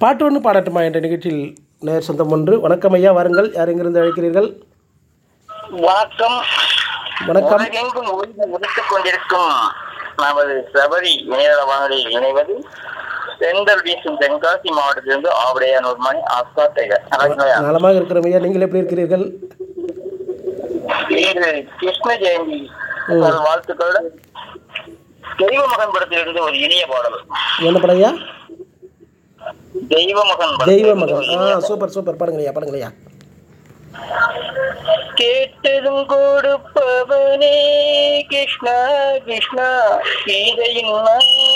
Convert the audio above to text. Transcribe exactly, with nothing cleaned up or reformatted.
பாட்டு ஒன்று பாடட்டுமா என்ற நிகழ்ச்சியில் நேர் சொந்தம் ஒன்று. வணக்கம் ஐயா, வாருங்கள். யார் எங்கிருந்து அழைக்கிறீர்கள்? வணக்கம். வணக்கம். உலகெங்கும் உயிர் உதித்துக் கொண்டிருக்கும் நமது சபரி இணையதள வானொலியில் இணைவது செந்தல் வீசும் தென்காசி மாவட்டத்திலிருந்து ஆவடையானூர் மணி ஆஸ்கா டைகர். நலமாக இருக்கிறோம் ஐயா, நீங்கள் எப்படி இருக்கிறீர்கள்? இது கிருஷ்ண ஜெயந்தி வாழ்த்துக்களுடன் தெய்வ மகன் படத்திலிருந்து ஒரு இனிய பாடல். என்ன படம் ஐயா? தெய்வ மகன். தெய்வ மகன். ஆ, சூப்பர் சூப்பர். பாடுங்களையா பாடுங்களையா. கேட்டதும் கொடுப்பவனே கிருஷ்ணா கிருஷ்ணா கீதையின்